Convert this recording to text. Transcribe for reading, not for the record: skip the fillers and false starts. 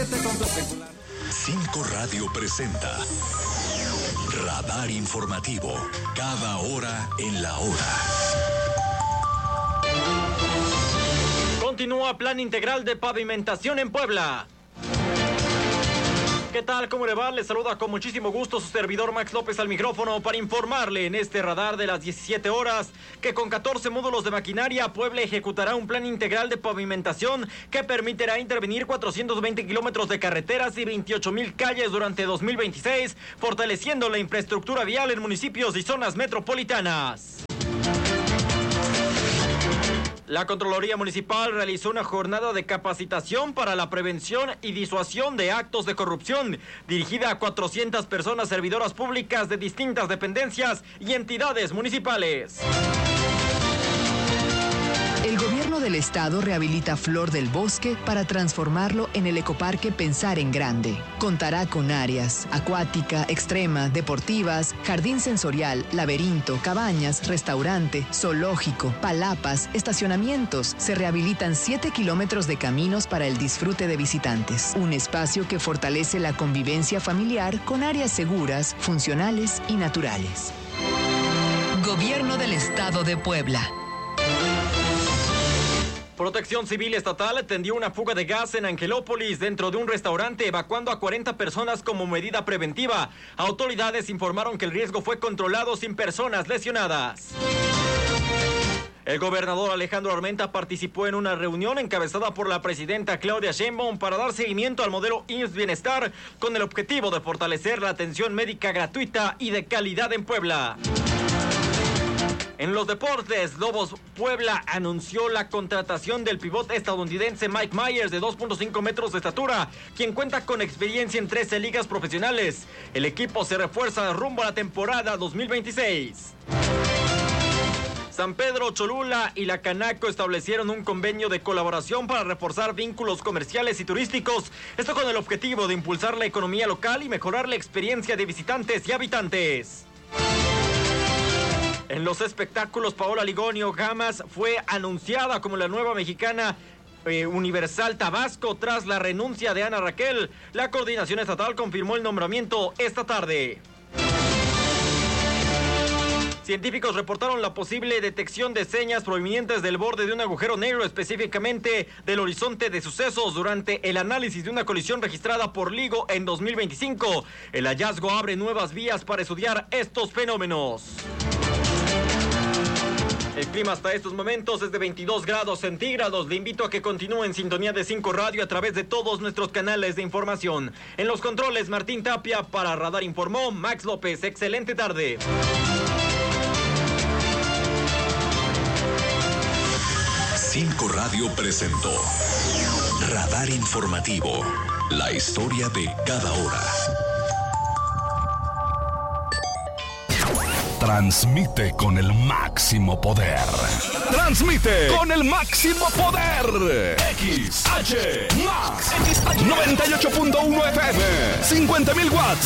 5 Radio presenta Radar Informativo, cada hora en la hora. Continúa Plan Integral de Pavimentación en Puebla. ¿Qué tal? ¿Cómo le va? Le saluda con muchísimo gusto su servidor Max López al micrófono para informarle en este radar de las 17 horas que con 14 módulos de maquinaria Puebla ejecutará un plan integral de pavimentación que permitirá intervenir 420 kilómetros de carreteras y 28,000 calles durante 2026, fortaleciendo la infraestructura vial en municipios y zonas metropolitanas. La Contraloría Municipal realizó una jornada de capacitación para la prevención y disuasión de actos de corrupción, dirigida a 400 personas servidoras públicas de distintas dependencias y entidades municipales. El gobierno del estado rehabilita Flor del Bosque para transformarlo en el ecoparque Pensar en Grande. Contará con áreas acuática, extrema, deportivas, jardín sensorial, laberinto, cabañas, restaurante, zoológico, palapas, estacionamientos. Se rehabilitan 7 kilómetros de caminos para el disfrute de visitantes. Un espacio que fortalece la convivencia familiar con áreas seguras, funcionales y naturales. Gobierno del Estado de Puebla. Protección Civil Estatal atendió una fuga de gas en Angelópolis dentro de un restaurante, evacuando a 40 personas como medida preventiva. Autoridades informaron que el riesgo fue controlado sin personas lesionadas. El gobernador Alejandro Armenta participó en una reunión encabezada por la presidenta Claudia Sheinbaum para dar seguimiento al modelo IMSS Bienestar con el objetivo de fortalecer la atención médica gratuita y de calidad en Puebla. En los deportes, Lobos Puebla anunció la contratación del pívot estadounidense Mike Myers, de 2.5 metros de estatura, quien cuenta con experiencia en 13 ligas profesionales. El equipo se refuerza rumbo a la temporada 2026. San Pedro Cholula y la Canaco establecieron un convenio de colaboración para reforzar vínculos comerciales y turísticos. Esto con el objetivo de impulsar la economía local y mejorar la experiencia de visitantes y habitantes. En los espectáculos, Paola Ligonio Gamas fue anunciada como la nueva mexicana Universal Tabasco tras la renuncia de Ana Raquel. La coordinación estatal confirmó el nombramiento esta tarde. Científicos reportaron la posible detección de señas provenientes del borde de un agujero negro, específicamente del horizonte de sucesos, durante el análisis de una colisión registrada por LIGO en 2025. El hallazgo abre nuevas vías para estudiar estos fenómenos. El clima hasta estos momentos es de 22 grados centígrados. Le invito a que continúe en sintonía de 5 Radio a través de todos nuestros canales de información. En los controles, Martín Tapia. Para Radar informó Max López. Excelente tarde. Cinco Radio presentó Radar Informativo, la historia de cada hora. Transmite con el máximo poder. Transmite con el máximo poder. XH Max 98.1 FM, 50,000 watts.